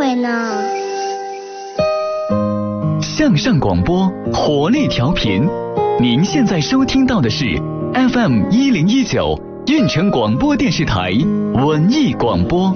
会呢？ 向上广播，活力调频。您现在收听到的是 FM1019 运城广播电视台文艺广播。